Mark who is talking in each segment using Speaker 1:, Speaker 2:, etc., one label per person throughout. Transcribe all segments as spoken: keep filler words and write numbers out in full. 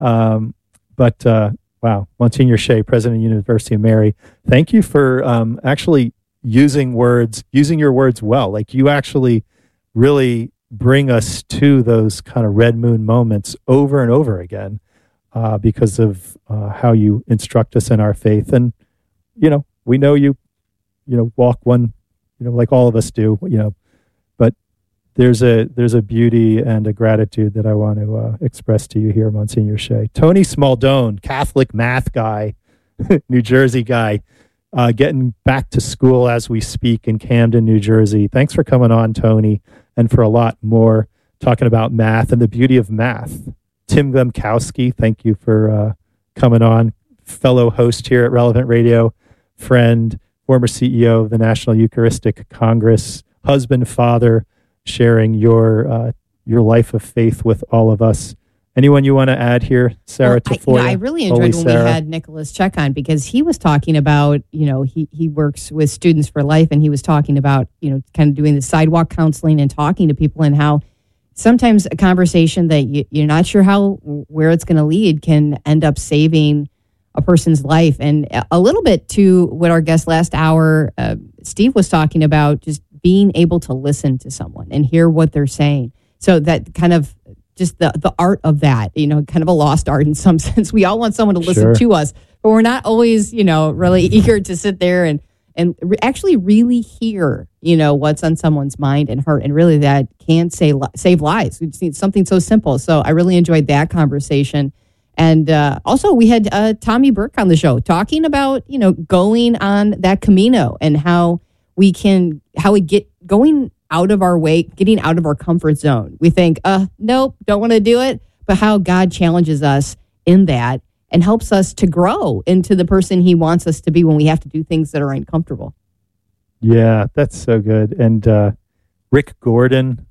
Speaker 1: Um, but uh, wow, Monsignor Shea, President of the University of Mary, thank you for um, actually using words, using your words well. Like you actually really bring us to those kind of red moon moments over and over again uh, because of uh, how you instruct us in our faith. And, you know, we know you, you know, walk one, you know, like all of us do, you know, but there's a there's a beauty and a gratitude that I want to uh, express to you here, Monsignor Shea. Tony Smaldone, Catholic math guy, New Jersey guy, uh, getting back to school as we speak in Camden, New Jersey. Thanks for coming on, Tony, and for a lot more talking about math and the beauty of math. Tim Glemkowski, thank you for uh, coming on, fellow host here at Relevant Radio, friend, former C E O of the National Eucharistic Congress, husband, father, sharing your uh, your life of faith with all of us. Anyone you want to add here, Sarah
Speaker 2: well,
Speaker 1: Tafoya?
Speaker 2: I, you know, I really enjoyed
Speaker 1: Holy
Speaker 2: when
Speaker 1: Sarah.
Speaker 2: we had Nicholas Check on, because he was talking about, you know, he, he works with Students for Life, and he was talking about, you know, kind of doing the sidewalk counseling and talking to people, and how sometimes a conversation that you, you're not sure how, where it's going to lead can end up saving a person's life. And a little bit to what our guest last hour, uh, Steve, was talking about, just being able to listen to someone and hear what they're saying. So that kind of just the, the art of that, you know, kind of a lost art in some sense. We all want someone to listen
Speaker 1: Sure.
Speaker 2: to us, but we're not always, you know, really eager to sit there and, and re- actually really hear, you know, what's on someone's mind and heart. And really that can say, save lives. We've seen something so simple. So I really enjoyed that conversation. And uh, also we had uh, Tommy Burke on the show talking about, you know, going on that Camino and how we can, how we get going out of our way, getting out of our comfort zone. We think, uh, nope, don't want to do it. But how God challenges us in that and helps us to grow into the person he wants us to be when we have to do things that are uncomfortable.
Speaker 1: Yeah, that's so good. And uh, Rick Gordon,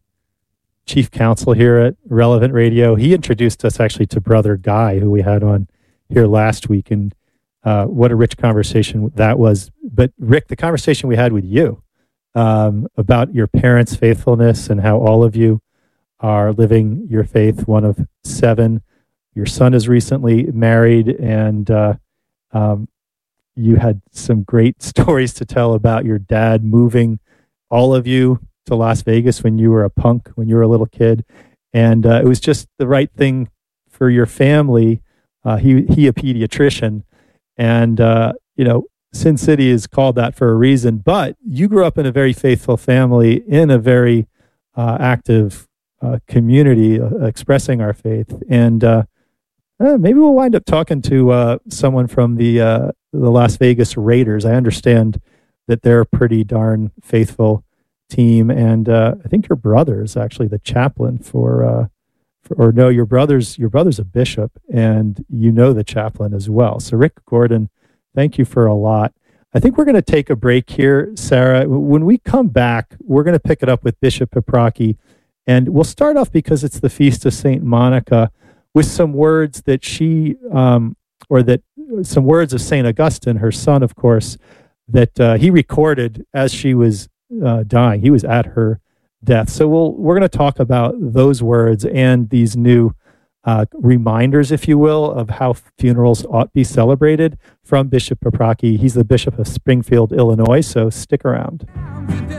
Speaker 1: chief counsel here at Relevant Radio, he introduced us actually to Brother Guy, who we had on here last week. And uh, what a rich conversation that was. But Rick, the conversation we had with you um, about your parents' faithfulness and how all of you are living your faith, one of seven. Your son is recently married, and uh, um, you had some great stories to tell about your dad moving all of you to Las Vegas when you were a punk, when you were a little kid. And uh, it was just the right thing for your family. Uh, he, he a pediatrician. And, uh, you know, Sin City is called that for a reason. But you grew up in a very faithful family, in a very uh, active uh, community, uh, expressing our faith. And uh, uh, maybe we'll wind up talking to uh, someone from the uh, the Las Vegas Raiders. I understand that they're a pretty darn faithful team, and uh, I think your brother is actually the chaplain for, uh, for, or no, your brother's your brother's a bishop, and you know the chaplain as well. So Rick Gordon, thank you for a lot. I think we're going to take a break here, Sarah. When we come back, we're going to pick it up with Bishop Paprocki, and we'll start off, because it's the Feast of Saint Monica, with some words that she, um, or that some words of Saint Augustine, her son, of course, that uh, he recorded as she was uh, dying. He was at her death. So we'll, we're going to talk about those words and these new uh, reminders, if you will, of how funerals ought to be celebrated from Bishop Paprocki. He's the Bishop of Springfield, Illinois, so stick around.